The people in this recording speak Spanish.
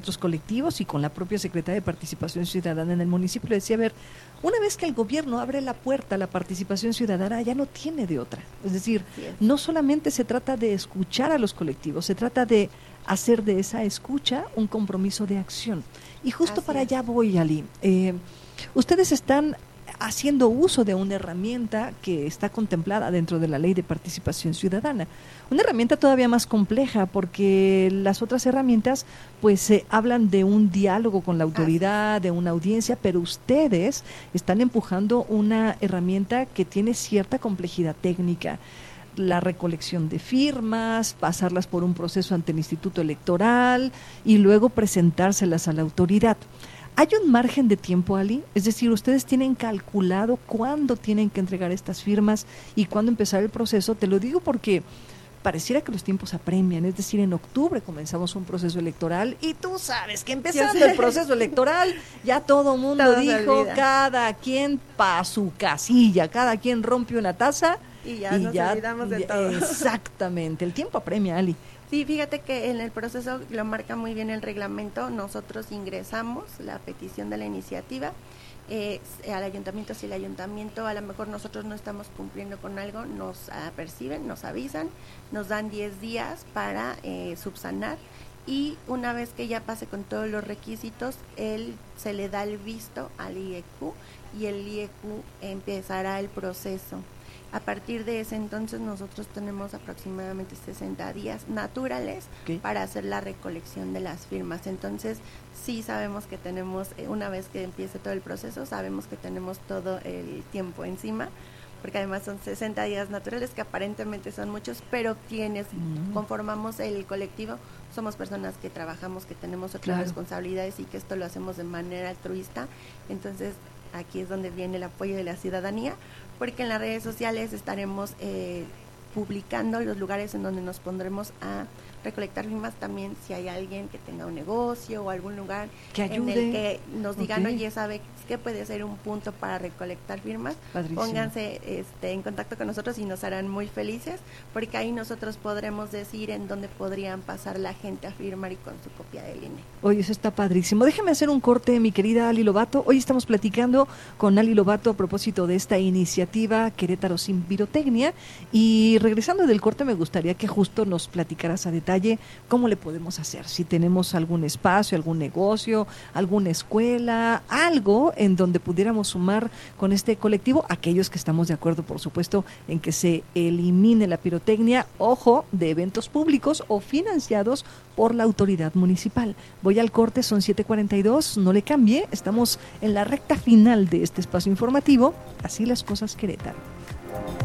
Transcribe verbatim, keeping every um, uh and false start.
otros colectivos y con la propia Secretaría de Participación Ciudadana en el municipio. Le decía, a ver, una vez que el gobierno abre la puerta a la participación ciudadana, ya no tiene de otra. Es decir, no solamente se trata de escuchar a los colectivos, se trata de hacer de esa escucha un compromiso de acción. Y justo Así para es. allá voy, Ali. Eh, ustedes están haciendo uso de una herramienta que está contemplada dentro de la Ley de Participación Ciudadana. Una herramienta todavía más compleja porque las otras herramientas pues eh, hablan de un diálogo con la autoridad, de una audiencia, pero ustedes están empujando una herramienta que tiene cierta complejidad técnica. La recolección de firmas, pasarlas por un proceso ante el Instituto Electoral y luego presentárselas a la autoridad. ¿Hay un margen de tiempo, Ali? Es decir, ¿ustedes tienen calculado cuándo tienen que entregar estas firmas y cuándo empezar el proceso? Te lo digo porque pareciera que los tiempos apremian, es decir, en octubre comenzamos un proceso electoral y tú sabes que empezando el proceso electoral ya todo mundo todo dijo, cada quien pa' su casilla, cada quien rompe una taza y ya y nos ya, olvidamos de ya, todo. Exactamente, el tiempo apremia, Ali. Sí, fíjate que en el proceso lo marca muy bien el reglamento, nosotros ingresamos la petición de la iniciativa eh, al ayuntamiento, si el ayuntamiento a lo mejor nosotros no estamos cumpliendo con algo, nos aperciben, nos avisan, nos dan diez días para eh, subsanar y una vez que ya pase con todos los requisitos, él se le da el visto al I E Q y el I E Q empezará el proceso. A partir de ese entonces nosotros tenemos aproximadamente sesenta días naturales okay. para hacer la recolección de las firmas. Entonces sí sabemos que tenemos, una vez que empiece todo el proceso, sabemos que tenemos todo el tiempo encima, porque además son sesenta días naturales que aparentemente son muchos, pero quienes mm. conformamos el colectivo somos personas que trabajamos, que tenemos otras claro. responsabilidades y que esto lo hacemos de manera altruista. Entonces aquí es donde viene el apoyo de la ciudadanía, porque en las redes sociales estaremos eh, publicando los lugares en donde nos pondremos a recolectar firmas. También si hay alguien que tenga un negocio o algún lugar que en el que nos digan, okay. oye, ¿sabe qué puede ser un punto para recolectar firmas? Padrísimo. Pónganse este, en contacto con nosotros y nos harán muy felices, porque ahí nosotros podremos decir en dónde podrían pasar la gente a firmar y con su copia del I N E. Oye, eso está padrísimo. Déjame hacer un corte, mi querida Ali Lobato. Hoy estamos platicando con Ali Lobato a propósito de esta iniciativa Querétaro sin pirotecnia, y regresando del corte me gustaría que justo nos platicaras a detalle cómo le podemos hacer, si tenemos algún espacio, algún negocio, alguna escuela, algo en donde pudiéramos sumar con este colectivo, aquellos que estamos de acuerdo, por supuesto, en que se elimine la pirotecnia, ojo, de eventos públicos o financiados por la autoridad municipal. Voy al corte, son siete cuarenta y dos, no le cambie, estamos en la recta final de este espacio informativo, así las cosas Querétaro.